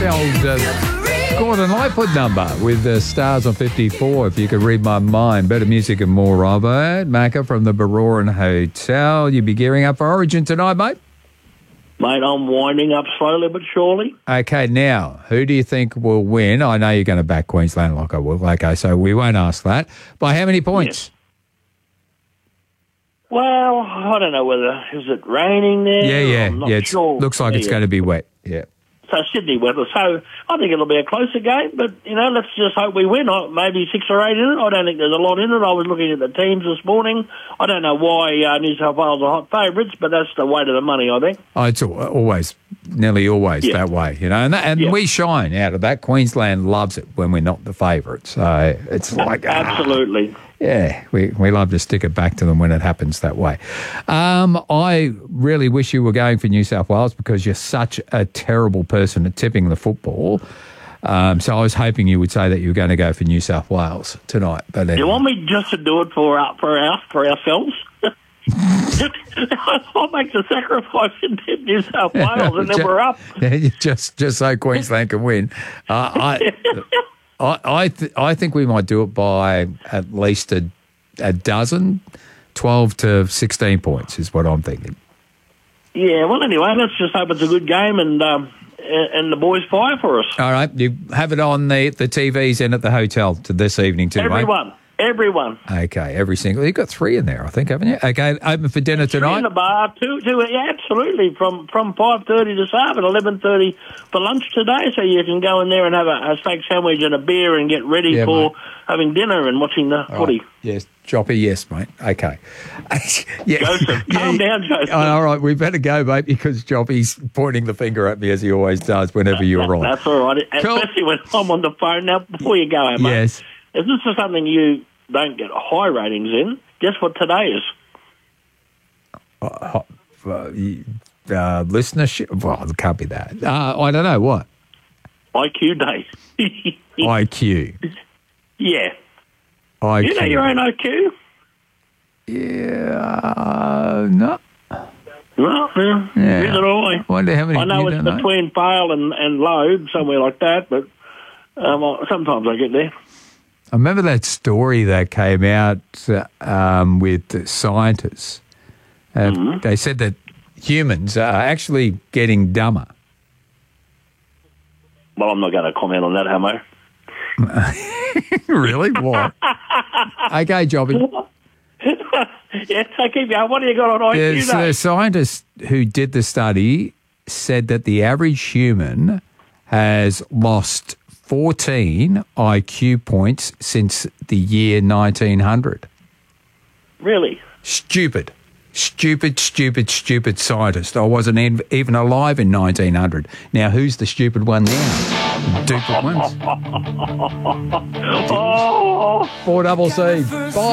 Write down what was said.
The old Gordon Lightfoot number with the Stars on 54, If You Could Read My Mind. Better music and more, Robert. Macca from the Baroran Hotel. You be gearing up for Origin tonight, mate? Mate, I'm winding up slowly but surely. Okay, now, who do you think will win? I know you're going to back Queensland like I will. Okay, so we won't ask that. By how many points? Yes. Well, I don't know whether, is it raining there? Yeah. I'm not sure. Looks like it's going to be wet. Yeah. So Sydney weather. So I think it'll be a closer game, but, let's just hope we win. Maybe 6 or 8 in it. I don't think there's a lot in it. I was looking at the teams this morning. I don't know why New South Wales are hot favourites, but that's the weight of the money, I think. Oh, it's always, nearly always that way, and we shine out of that. Queensland loves it when we're not the favourites. So it's like... Absolutely. Yeah, we love to stick it back to them when it happens that way. I really wish you were going for New South Wales because you're such a terrible person at tipping the football. So I was hoping you would say that you were going to go for New South Wales tonight. But anyway. You want me just to do it for ourselves? I'll make the sacrifice and tip New South Wales, and then we're up. Just so Queensland can win. I think we might do it by at least a dozen, 12 to 16 points is what I'm thinking. Yeah, well, anyway, let's just hope it's a good game and the boys fire for us. All right, you have it on the TVs and at the hotel this evening too, Everyone. Okay, every single. You've got 3 in there, I think, haven't you? Okay, open for dinner tonight? 3 in the bar, 2, yeah, absolutely, from 5:30 this afternoon, 11:30 for lunch today, so you can go in there and have a steak sandwich and a beer and get ready for having dinner and watching the footy. Right. Yes, Joppy, yes, mate. Okay. Joseph, calm down, Joseph. All right, we better go, mate, because Joppy's pointing the finger at me as he always does whenever you're on. That's all right, especially when I'm on the phone. Now, before you go, mate, yes. If this is something you don't get high ratings in, guess what today is? Listenership? Well, it can't be that. I don't know, what? IQ Day. IQ. Yeah. IQ. You know your own IQ? Yeah, no. Well, neither do I. Wonder how many I know it's between fail and low, somewhere like that, but sometimes I get there. I remember that story that came out with scientists. They said that humans are actually getting dumber. Well, I'm not going to comment on that, Hamo. Really? Why? Okay, Jobby. Yes, I keep going. What do you got on IQ Day? The scientists who did the study said that the average human has lost 14 IQ points since the year 1900. Really? Stupid scientist. I wasn't even alive in 1900. Now, who's the stupid one now? Stupid ones. 4CC. Bye.